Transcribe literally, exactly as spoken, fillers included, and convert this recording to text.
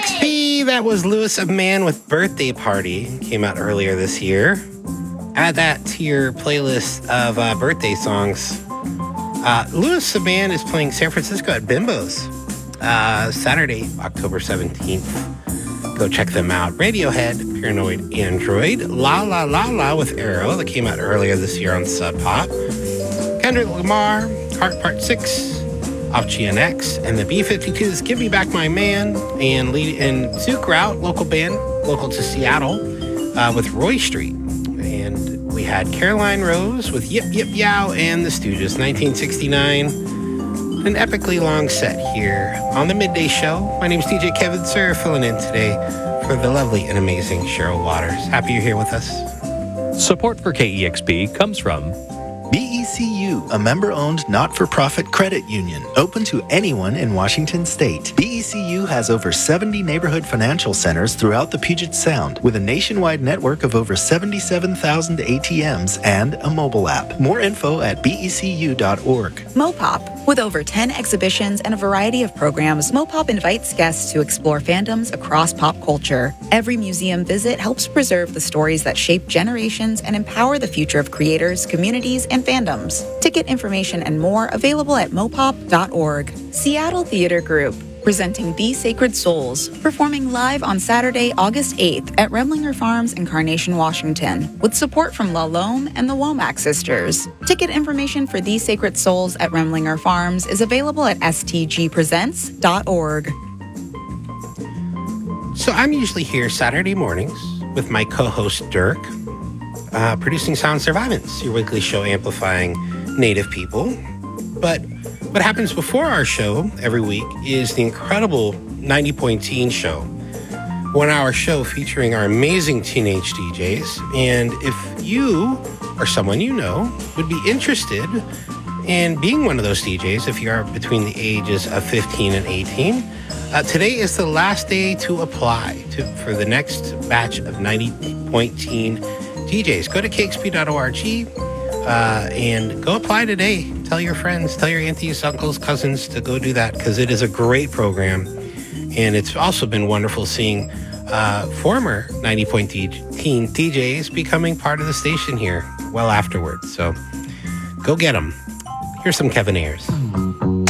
X P, that was Louis of Man with Birthday Party. Came out earlier this year. Add that to your playlist of uh, birthday songs. Uh, Louis of Man is playing San Francisco at Bimbo's uh, Saturday, October seventeenth. Go check them out. Radiohead, Paranoid Android, La La La La with Arrow, that came out earlier this year on Sub Pop. Kendrick Lamar, Heart Part six, off G N X, and the B fifty-twos, Give Me Back My Man, and lead and Zook Route, local band, local to Seattle, uh, with Roy Street. And we had Caroline Rose with Yip Yip Yow and the Stooges, nineteen sixty-nine. An epically long set here on the Midday Show. My name is D J Kevin Sir, filling in today for the lovely and amazing Cheryl Waters. Happy you're here with us. Support for K E X P comes from B E C U, a member-owned, not-for-profit credit union, open to anyone in Washington State. B E C U has over seventy neighborhood financial centers throughout the Puget Sound, with a nationwide network of over seventy-seven thousand A T Ms and a mobile app. More info at B E C U dot org. Mopop. With over ten exhibitions and a variety of programs, Mopop invites guests to explore fandoms across pop culture. Every museum visit helps preserve the stories that shape generations and empower the future of creators, communities, and fandoms. Ticket information and more available at mopop dot org. Seattle Theater Group, presenting The Sacred Souls, performing live on Saturday, August eighth at Remlinger Farms in Carnation, Washington, with support from La Lome and the Womack Sisters. Ticket information for The Sacred Souls at Remlinger Farms is available at s t g presents dot org. So I'm usually here Saturday mornings with my co-host Dirk, uh, producing Sound Survivance, your weekly show amplifying Native people. But what happens before our show every week is the incredible ninety Point Teen Show, one-hour show featuring our amazing teenage D Js. And if you or someone you know would be interested in being one of those D Js, if you are between the ages of fifteen and eighteen, uh, today is the last day to apply to for the next batch of ninety Point Teen D Js. Go to k x p dot org uh, and go apply today. Tell your friends, tell your aunties, uncles, cousins to go do that, because it is a great program. And it's also been wonderful seeing uh, former ninety Point Teen D Js becoming part of the station here well afterwards. So go get them. Here's some Kevin Ayers.